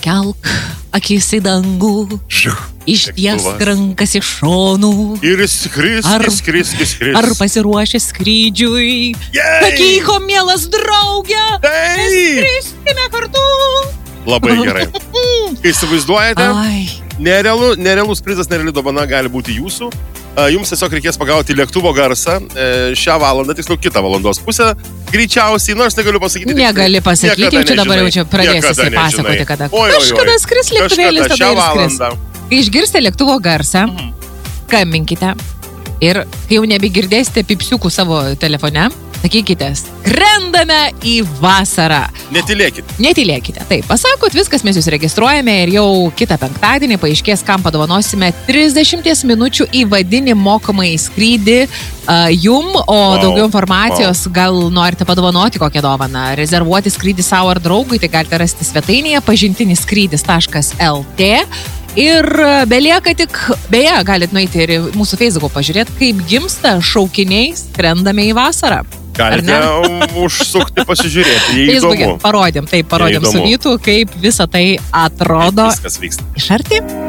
Pakelk akis į dangų, ištiesk rankas iš šonų. Ir skris. Ar pasiruošęs skrydžiui? Sakyko, mielas draugė, mes skriskime kartu. Labai gerai. Kai įsivaizduojate, nerealus prizas, nereali dovana gali būti jūsų. Jums tiesiog reikės pagauti lėktuvo garsą šią valandą, tiksliau kitą valandos pusę. Greičiausiai, nors negaliu pasakyti. Negali pasakyti, jau čia dabar jau čia pradėsiu pasakoti, kada. Kažkada skris lėktuvėlis, tada ir skris. Kai išgirsite lėktuvo garsą, skambinkite ir kai jau nebegirdėsite pipsiukų savo telefone, sakykite, skrendame į vasarą. Netylėkite. Taip, pasakot, viskas mes jūs registruojame ir jau kitą penktadienį paaiškės, kam padovanosime 30 minučių įvadinį mokamą į skrydį jum, o daugiau informacijos gal norite padovanoti kokią dovaną, rezervuoti skrydį savo ar draugui, tai galite rasti svetainėje pažintiniskrydis.lt. Ir belieka tik, beje, galite nueiti ir mūsų Facebook'o pažiūrėti, kaip gimsta šaukiniai skrendame į vasarą. Galite užsukti pasižiūrėti, jei įdomu. Parodėm su Vytu, kaip visa tai atrodo. Viskas vyksta. Iš arti.